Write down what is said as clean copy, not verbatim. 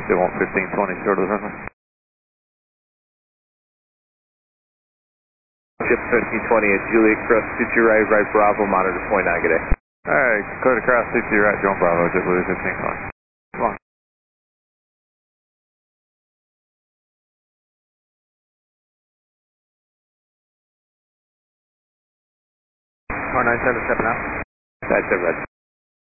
They want 1520 short of the runway. Ship 1520 at Juliet Cross, 22 right, right Bravo, monitor point 9, good day. Alright, clear to cross 60 right, John Bravo, JetBlue 1520. Come on. 977 now. 97 right.